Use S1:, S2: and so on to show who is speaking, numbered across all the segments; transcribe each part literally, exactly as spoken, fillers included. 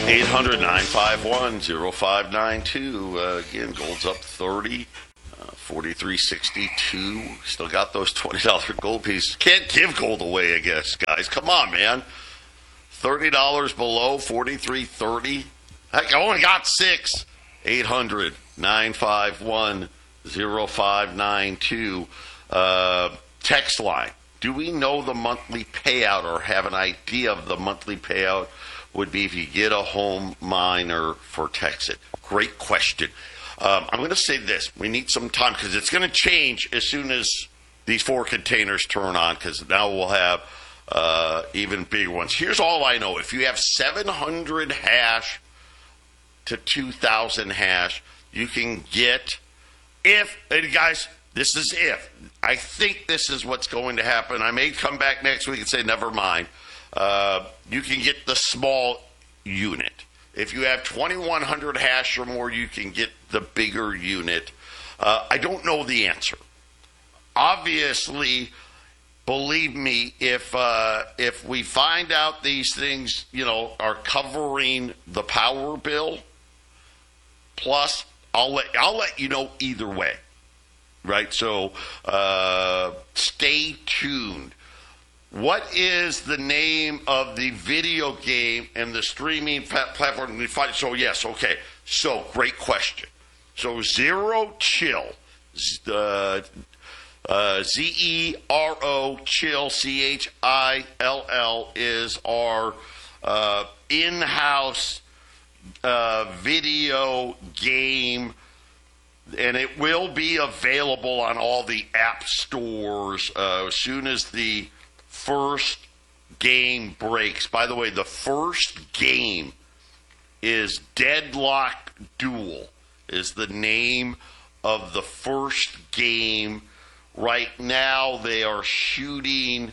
S1: eight hundred, nine five one, oh five nine two. Uh, again, gold's up thirty, uh, forty-three sixty-two. Still got those twenty dollars gold pieces. Can't give gold away, I guess, guys. Come on, man. thirty dollars below, forty-three thirty. Heck, I only got six. eight hundred, nine five one, oh five nine two. Uh, text line. Do we know the monthly payout or have an idea of the monthly payout would be if you get a home miner for Texas? Great question. Um, I'm going to say this. We need some time because it's going to change as soon as these four containers turn on, because now we'll have uh, even bigger ones. Here's all I know. If you have seven hundred hash to two thousand hash, you can get, if, and guys, this is if. I think this is what's going to happen. I may come back next week and say, never mind. Uh, you can get the small unit. If you have twenty-one hundred hash or more, you can get the bigger unit. Uh, I don't know the answer. Obviously, believe me, if uh, if we find out these things, you know, are covering the power bill, plus I'll let I'll let you know either way. Right, so uh, stay tuned. What is the name of the video game and the streaming platform? So, yes, okay. So, great question. So, Zero Chill, uh, uh, Z E R O Chill, C H I L L, is our uh, in-house uh, video game. And it will be available on all the app stores uh, as soon as the first game breaks. By the way, the first game is Deadlock Duel, is the name of the first game. Right now, they are shooting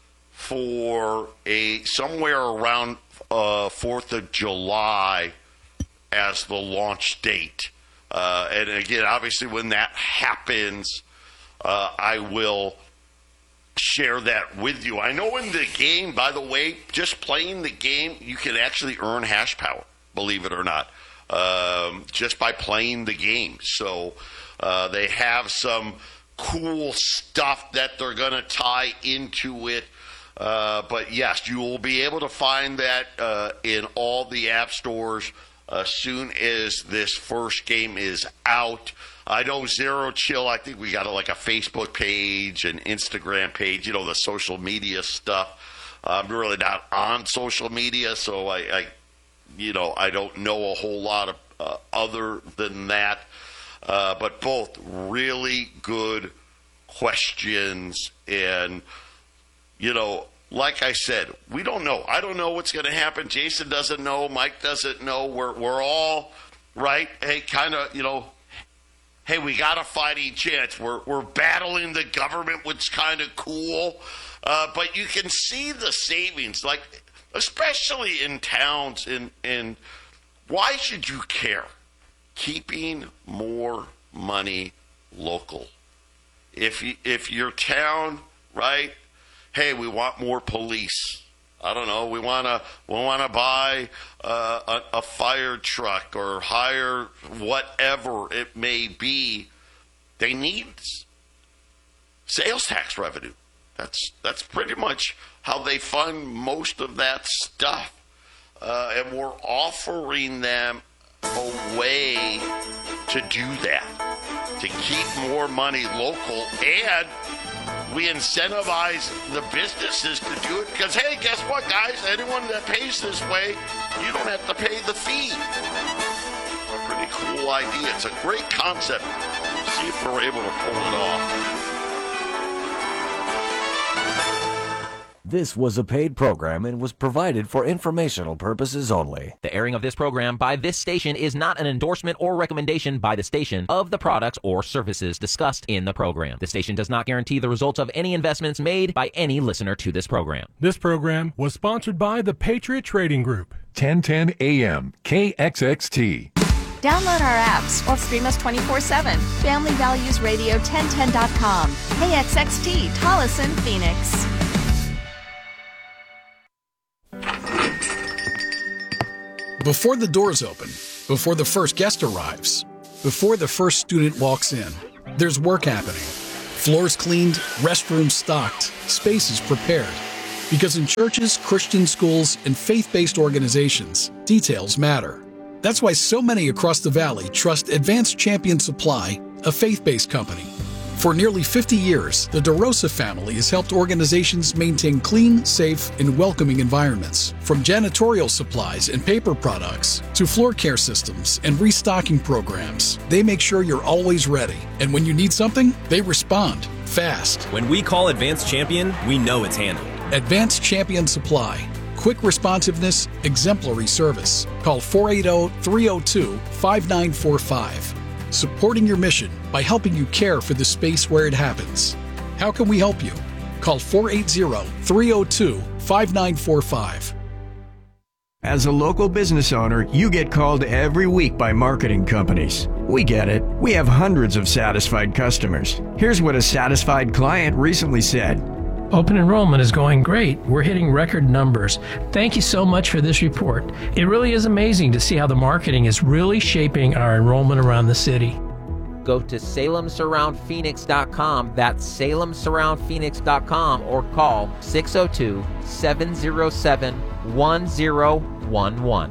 S1: for a somewhere around uh, fourth of July as the launch date. Uh, and again, obviously, when that happens, uh, I will share that with you. I know in the game, by the way, just playing the game, you can actually earn hash power, believe it or not, um, just by playing the game. So uh, they have some cool stuff that they're going to tie into it. Uh, but, yes, you will be able to find that uh, in all the app stores as soon as this first game is out. I know Zero Chill, I think we got a, like a Facebook page, an Instagram page, you know, the social media stuff. I'm really not on social media, so I, I you know, I don't know a whole lot of uh, other than that. Uh, but both really good questions. And, you know, like I said, we don't know. I don't know what's going to happen. Jason doesn't know. Mike doesn't know. We're we're all, right, hey, kind of, you know, hey, we got a fighting chance. We're we're battling the government, which is kind of cool. Uh, but you can see the savings, like, especially in towns. And, and why should you care? Keeping more money local. If you, if your town, right, hey, we want more police. I don't know. We want to we want to buy uh, a, a fire truck or hire whatever it may be. They need sales tax revenue. That's that's pretty much how they fund most of that stuff. Uh, and we're offering them a way to do that, to keep more money local, and we incentivize the businesses to do it because, hey, guess what, guys? Anyone that pays this way, you don't have to pay the fee. A pretty cool idea. It's a great concept. See if we're able to pull it off.
S2: This was a paid program and was provided for informational purposes only.
S3: The airing of this program by this station is not an endorsement or recommendation by the station of the products or services discussed in the program. The station does not guarantee the results of any investments made by any listener to this program.
S4: This program was sponsored by the Patriot Trading Group.
S5: ten ten A M K X X T.
S6: Download our apps or stream us twenty-four seven. Family Values Radio ten ten dot com. K X X T, Tolleson, Phoenix.
S7: Before the doors open, before the first guest arrives, before the first student walks in, there's work happening. Floors cleaned, restrooms stocked, spaces prepared. Because in churches, Christian schools, and faith-based organizations, details matter. That's why so many across the valley trust Advanced Champion Supply, a faith-based company. For nearly fifty years, the DeRosa family has helped organizations maintain clean, safe, and welcoming environments. From janitorial supplies and paper products to floor care systems and restocking programs, they make sure you're always ready. And when you need something, they respond fast.
S8: When we call Advanced Champion, we know it's handled.
S7: Advanced Champion Supply. Quick responsiveness, exemplary service. Call four eight zero, three zero two, five nine four five. Supporting your mission by helping you care for the space where it happens. How can we help you? Call four eight zero, three zero two, five nine four five.
S9: As a local business owner, you get called every week by marketing companies. We get it. We have hundreds of satisfied customers. Here's what a satisfied client recently said.
S10: Open enrollment is going great. We're hitting record numbers. Thank you so much for this report. It really is amazing to see how the marketing is really shaping our enrollment around the city.
S3: Go to Salem Surround Phoenix dot com. That's Salem Surround Phoenix dot com or call six oh two, seven oh seven, one oh one one.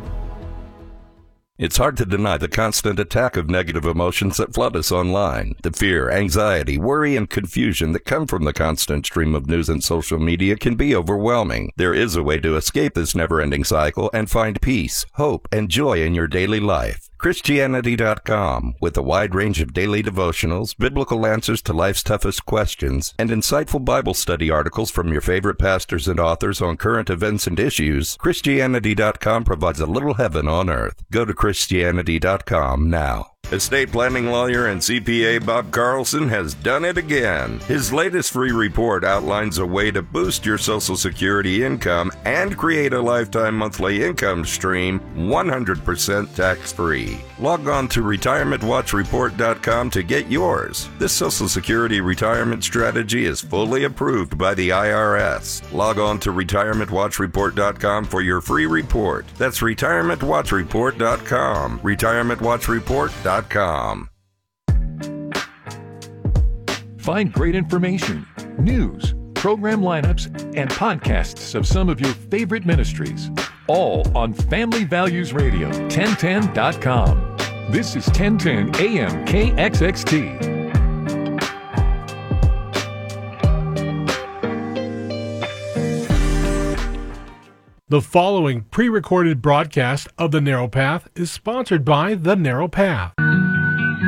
S11: It's hard to deny the constant attack of negative emotions that flood us online. The fear, anxiety, worry, and confusion that come from the constant stream of news and social media can be overwhelming. There is a way to escape this never-ending cycle and find peace, hope, and joy in your daily life. Christianity dot com, with a wide range of daily devotionals, biblical answers to life's toughest questions, and insightful Bible study articles from your favorite pastors and authors on current events and issues, Christianity dot com provides a little heaven on earth. Go to Christianity dot com now. Estate planning lawyer and C P A Bob Carlson has done it again. His latest free report outlines a way to boost your Social Security income and create a lifetime monthly income stream one hundred percent tax-free. Log on to Retirement Watch Report dot com to get yours. This Social Security retirement strategy is fully approved by the I R S. Log on to Retirement Watch Report dot com for your free report. That's Retirement Watch Report dot com. Retirement Watch Report dot com.
S5: Find great information, news, program lineups, and podcasts of some of your favorite ministries, all on Family Values Radio, ten ten dot com. This is ten ten A M K X X T.
S4: The following pre-recorded broadcast of The Narrow Path is sponsored by The Narrow Path.